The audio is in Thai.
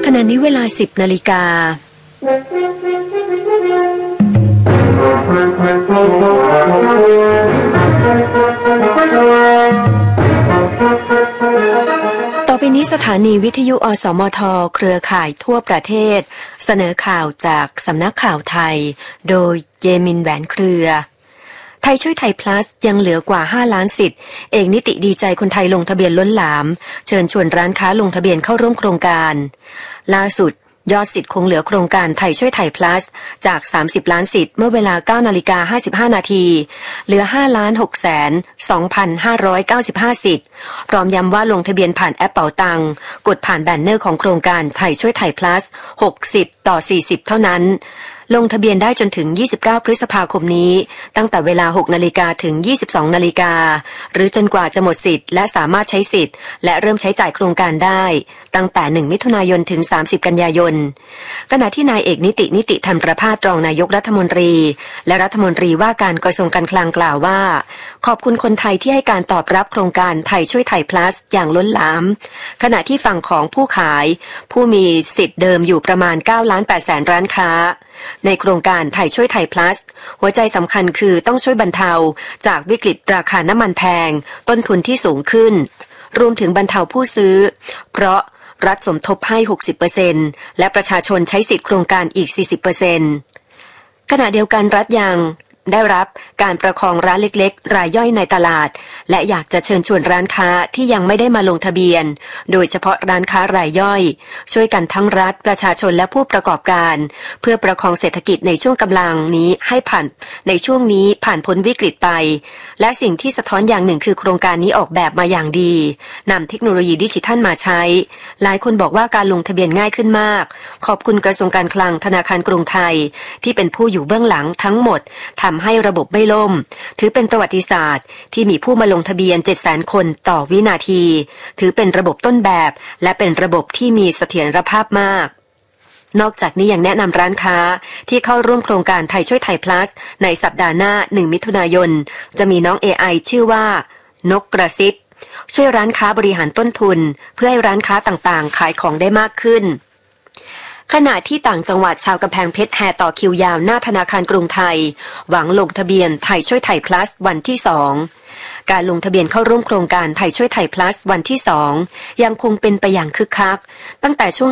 ขณะนี้เวลา 10 นาฬิกาต่อไปนี้สถานีวิทยุอสมทเครือข่ายทั่วประเทศเสนอข่าวจากสำนักข่าวไทยโดยเยมินแหวนเครือไทยช่วยไทย plus ยังเหลือกว่า5ล้านสิทธิ์เอกนิติดีใจคนไทยลงทะเบียนล้นหลามเชิญชวนร้านค้าลงทะเบียนเข้าร่วมโครงการล่าสุดยอดสิทธิ์คงเหลือโครงการไทยช่วยไทย plus จาก30ล้านสิทธิ์เมื่อเวลา 9:55 น.เหลือ 5,602,595 สิทธิ์พร้อมย้ำว่าลงทะเบียนผ่านแอปเป๋าตังกดผ่านแบนเนอร์ของโครงการไทยช่วยไทย plus 60 ต่อ 40 เท่านั้นลงทะเบียนได้จนถึง29พฤษภาคมนี้ตั้งแต่เวลา 6 นาฬิกาถึง 22 นาฬิกาหรือจนกว่าจะหมดสิทธิ์และสามารถใช้สิทธิ์และเริ่มใช้จ่ายโครงการได้ตั้งแต่1มิถุนายนถึง30กันยายนขณะที่นายเอกนิติธรรมประภาสรองนายกรัฐมนตรีและรัฐมนตรีว่าการกระทรวงการคลังกล่าวว่าขอบคุณคนไทยที่ให้การตอบรับโครงการไทยช่วยไทย plus อย่างล้นหลามขณะที่ฝั่งของผู้ขายผู้มีสิทธิ์เดิมอยู่ประมาณ 9,800,000 ร้านค้าในโครงการไทยช่วยไทย plus หัวใจสำคัญคือต้องช่วยบรรเทาจากวิกฤตราคาน้ำมันแพงต้นทุนที่สูงขึ้นรวมถึงบรรเทาผู้ซื้อเพราะรัฐสมทบให้ 60% และประชาชนใช้สิทธิโครงการอีก 40% ขณะเดียวกันรัฐยังได้รับการประคองร้านเล็กๆรายย่อยในตลาดและอยากจะเชิญชวนร้านค้าที่ยังไม่ได้มาลงทะเบียนโดยเฉพาะร้านค้ารายย่อยช่วยกันทั้งรัฐประชาชนและผู้ประกอบการเพื่อประคองเศรษฐกิจในช่วงกำลังนี้ให้ผ่านพ้นวิกฤตไปและสิ่งที่สะท้อนอย่างหนึ่งคือโครงการนี้ออกแบบมาอย่างดีนำเทคโนโลยีดิจิทัลมาใช้หลายคนบอกว่าการลงทะเบียนง่ายขึ้นมากขอบคุณกระทรวงการคลังธนาคารกรุงไทยที่เป็นผู้อยู่เบื้องหลังทั้งหมดทำให้ระบบไม่ล่มถือเป็นประวัติศาสตร์ที่มีผู้มาลงทะเบียน 700,000 คนต่อวินาทีถือเป็นระบบต้นแบบและเป็นระบบที่มีเสถียรภาพมากนอกจากนี้ยังแนะนำร้านค้าที่เข้าร่วมโครงการไทยช่วยไทย plus ในสัปดาห์หน้า1มิถุนายนจะมีน้อง AI ชื่อว่านกกระซิบช่วยร้านค้าบริหารต้นทุนเพื่อให้ร้านค้าต่างๆขายของได้มากขึ้นขณะที่ต่างจังหวัดชาวกำแพงเพชรแห่ต่อคิวยาวหน้าธนาคารกรุงไทยหวังลงทะเบียนไทยช่วยไทย plus วันที่2การลงทะเบียนเข้าร่วมโครงการไทยช่วยไทย plus วันที่2ยังคงเป็นไปอย่างคึกคักตั้งแต่ช่วง